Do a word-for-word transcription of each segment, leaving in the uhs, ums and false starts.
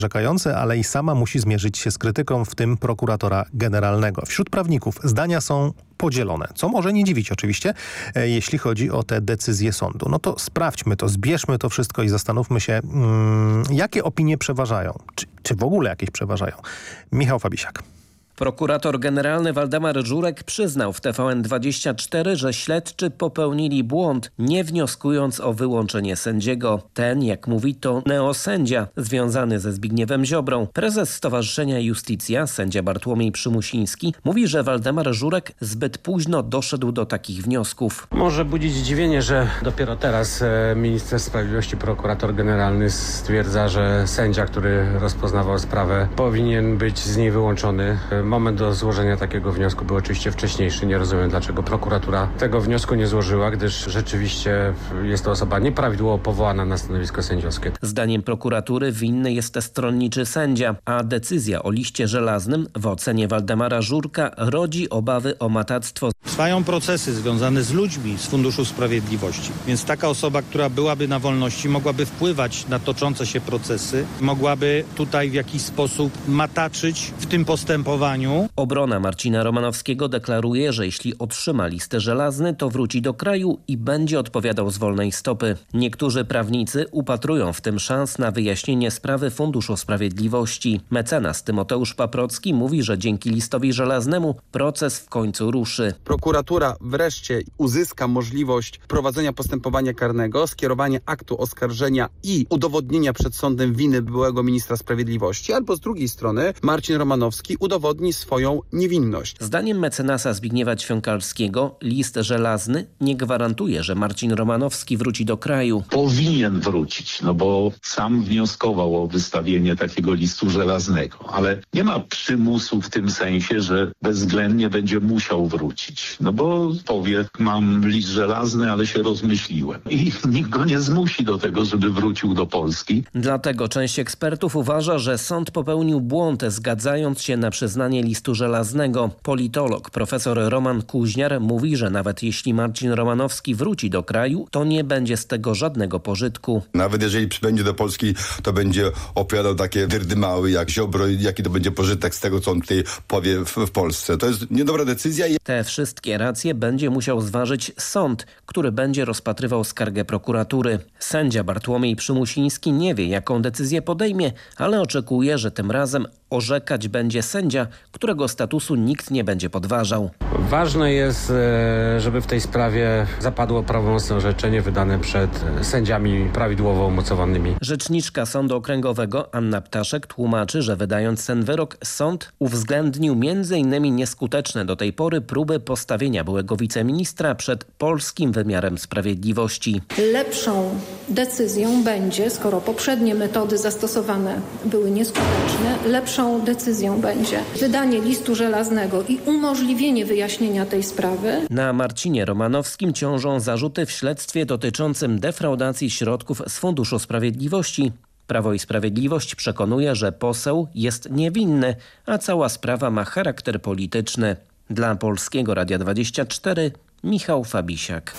orzekające, ale i sama musi zmierzyć się z krytyką, w tym prokuratora generalnego. Wśród prawników zdania są podzielone, co może nie dziwić oczywiście, e, jeśli chodzi o te decyzje sądu. No to sprawdźmy to, zbierzmy to wszystko i zastanówmy się, mm, jakie opinie przeważają, czy, czy w ogóle jakieś przeważają. Michał Fabisiak. Prokurator generalny Waldemar Żurek przyznał w T V N dwadzieścia cztery, że śledczy popełnili błąd, nie wnioskując o wyłączenie sędziego. Ten, jak mówi, to neosędzia związany ze Zbigniewem Ziobrą. Prezes Stowarzyszenia Iustitia, sędzia Bartłomiej Przymusiński, mówi, że Waldemar Żurek zbyt późno doszedł do takich wniosków. Może budzić zdziwienie, że dopiero teraz minister sprawiedliwości, prokurator generalny stwierdza, że sędzia, który rozpoznawał sprawę, powinien być z niej wyłączony. Moment do złożenia takiego wniosku był oczywiście wcześniejszy. Nie rozumiem, dlaczego prokuratura tego wniosku nie złożyła, gdyż rzeczywiście jest to osoba nieprawidłowo powołana na stanowisko sędziowskie. Zdaniem prokuratury winny jest stronniczy sędzia, a decyzja o liście żelaznym w ocenie Waldemara Żurka rodzi obawy o matactwo. Trwają procesy związane z ludźmi z Funduszu Sprawiedliwości, więc taka osoba, która byłaby na wolności, mogłaby wpływać na toczące się procesy, mogłaby tutaj w jakiś sposób mataczyć w tym postępowaniu. Obrona Marcina Romanowskiego deklaruje, że jeśli otrzyma list żelazny, to wróci do kraju i będzie odpowiadał z wolnej stopy. Niektórzy prawnicy upatrują w tym szans na wyjaśnienie sprawy Funduszu Sprawiedliwości. Mecenas Tymoteusz Paprocki mówi, że dzięki listowi żelaznemu proces w końcu ruszy. Prokuratura wreszcie uzyska możliwość prowadzenia postępowania karnego, skierowania aktu oskarżenia i udowodnienia przed sądem winy byłego ministra sprawiedliwości, albo z drugiej strony Marcin Romanowski udowodni swoją niewinność. Zdaniem mecenasa Zbigniewa Ćwiąkalskiego list żelazny nie gwarantuje, że Marcin Romanowski wróci do kraju. Powinien wrócić, no bo sam wnioskował o wystawienie takiego listu żelaznego, ale nie ma przymusu w tym sensie, że bezwzględnie będzie musiał wrócić. No bo powie, mam list żelazny, ale się rozmyśliłem. I nikt go nie zmusi do tego, żeby wrócił do Polski. Dlatego część ekspertów uważa, że sąd popełnił błąd, zgadzając się na przyznanie listu żelaznego. Politolog profesor Roman Kuźniar mówi, że nawet jeśli Marcin Romanowski wróci do kraju, to nie będzie z tego żadnego pożytku. Nawet jeżeli przybędzie do Polski, to będzie opowiadał takie dyrdymały jak Ziobro i jaki to będzie pożytek z tego, co on tutaj powie w, w Polsce. To jest niedobra decyzja. Te wszystkie racje będzie musiał zważyć sąd, który będzie rozpatrywał skargę prokuratury. Sędzia Bartłomiej Przymusiński nie wie, jaką decyzję podejmie, ale oczekuje, że tym razem orzekać będzie sędzia, którego statusu nikt nie będzie podważał. Ważne jest, żeby w tej sprawie zapadło prawomocne orzeczenie wydane przed sędziami prawidłowo umocowanymi. Rzeczniczka Sądu Okręgowego Anna Ptaszek tłumaczy, że wydając ten wyrok, sąd uwzględnił między innymi nieskuteczne do tej pory próby postawienia byłego wiceministra przed polskim wymiarem sprawiedliwości. Lepszą decyzją będzie, skoro poprzednie metody zastosowane były nieskuteczne, lepszą decyzją będzie wydanie listu żelaznego i umożliwienie wyjaśnienia tej sprawy. Na Marcinie Romanowskim ciążą zarzuty w śledztwie dotyczącym defraudacji środków z Funduszu Sprawiedliwości. Prawo i Sprawiedliwość przekonuje, że poseł jest niewinny, a cała sprawa ma charakter polityczny. Dla Polskiego Radia dwadzieścia cztery Michał Fabisiak.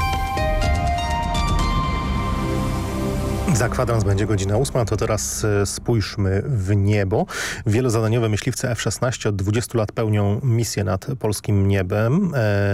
Za kwadrans będzie godzina ósma, to teraz spójrzmy w niebo. Wielozadaniowe myśliwce F szesnaście od dwudziestu lat pełnią misję nad polskim niebem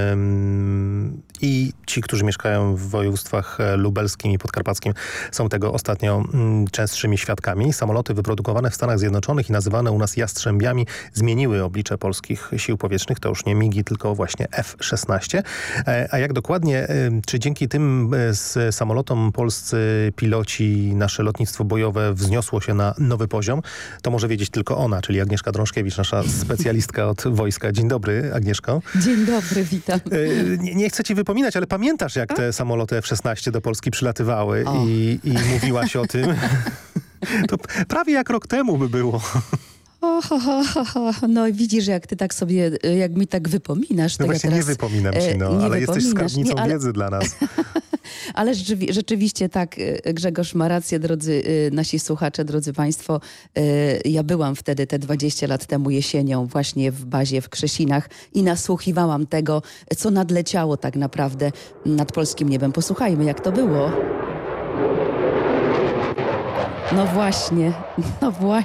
i ci, którzy mieszkają w województwach lubelskim i podkarpackim, są tego ostatnio częstszymi świadkami. Samoloty wyprodukowane w Stanach Zjednoczonych i nazywane u nas jastrzębiami zmieniły oblicze polskich sił powietrznych. To już nie migi, tylko właśnie F szesnaście. A jak dokładnie, czy dzięki tym z samolotom polscy piloci i nasze lotnictwo bojowe wzniosło się na nowy poziom, to może wiedzieć tylko ona, czyli Agnieszka Drążkiewicz, nasza specjalistka od wojska. Dzień dobry, Agnieszko. Dzień dobry, witam. Nie, nie chcę ci wypominać, ale pamiętasz, jak te samoloty F szesnaście do Polski przylatywały i, i mówiłaś o tym? To prawie jak rok temu by było. O, ho, ho, ho, ho. No widzisz, jak ty tak sobie, jak mi tak wypominasz. To no właśnie ja teraz, nie wypominam ci, no, ale jesteś skarbnicą nie, ale... wiedzy dla nas. Ale rzeczywi rzeczywiście tak, Grzegorz ma rację, drodzy nasi słuchacze, drodzy państwo. Ja byłam wtedy te dwadzieścia lat temu jesienią właśnie w bazie w Krzesinach i nasłuchiwałam tego, co nadleciało tak naprawdę nad polskim niebem. Posłuchajmy, jak to było. No właśnie, no właśnie.